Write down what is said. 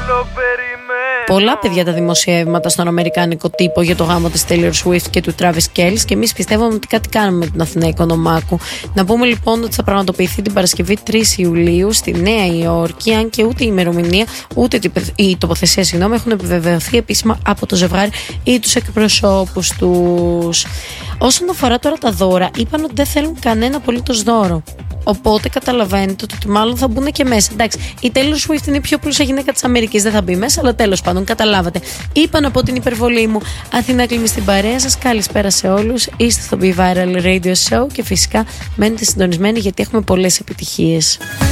Πολλά παιδιά τα δημοσιεύματα στον αμερικάνικο τύπο για το γάμο της Taylor Swift και του Travis Kelce και εμείς πιστεύαμε ότι κάτι κάνουμε με την Αθηναϊκό Νομάκου. Να πούμε λοιπόν ότι θα πραγματοποιηθεί την Παρασκευή 3 Ιουλίου στη Νέα Υόρκη, αν και ούτε η ημερομηνία ούτε η τοποθεσία έχουν επιβεβαιωθεί επίσημα από το ζευγάρι ή τους εκπροσώπους τους. Όσον αφορά τώρα τα δώρα, είπαν ότι δεν θέλουν κανένα απολύτως δώρο. Οπότε καταλαβαίνετε ότι μάλλον θα μπουν και μέσα. Εντάξει, η Taylor Swift είναι η πιο πλούσια γυναίκα της Αμερικής, δεν θα μπει μέσα, αλλά τέλος πάντων καταλάβατε. Είπαν από την υπερβολή μου. Αθηνά κλείνει στην παρέα σας. Καλησπέρα σε όλους. Είστε στο Be Viral Radio Show και φυσικά μένετε συντονισμένοι γιατί έχουμε πολλές επιτυχίες.